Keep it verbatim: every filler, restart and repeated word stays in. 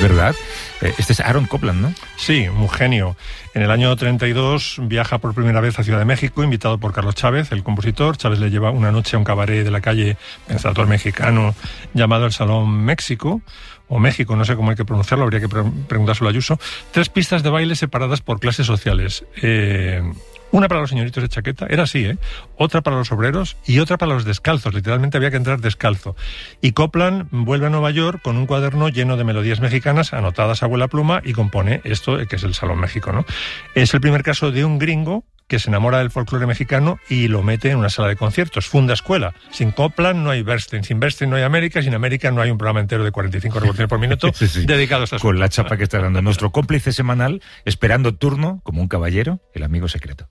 ¿Verdad? Este es Aaron Copland, ¿no? Sí, un genio. En el año treinta y dos viaja por primera vez a Ciudad de México, invitado por Carlos Chávez, el compositor. Chávez le lleva una noche a un cabaret de la calle Pensador mexicano llamado el Salón México, o México, no sé cómo hay que pronunciarlo, habría que pre- preguntárselo a Ayuso. Tres pistas de baile separadas por clases sociales. Eh... Una para los señoritos de chaqueta, era así, ¿eh? Otra para los obreros y otra para los descalzos. Literalmente había que entrar descalzo. Y Copland vuelve a Nueva York con un cuaderno lleno de melodías mexicanas anotadas a abuela pluma y compone esto, que es el Salón México, ¿no? Es el primer caso de un gringo que se enamora del folclore mexicano y lo mete en una sala de conciertos. Funda escuela. Sin Copland no hay Bernstein, sin Bernstein no hay América, sin América no hay un programa entero de cuarenta y cinco revoluciones por minuto sí, sí. dedicado a estas Con cosas. la chapa que está dando nuestro cómplice semanal, esperando turno, como un caballero, el amigo secreto.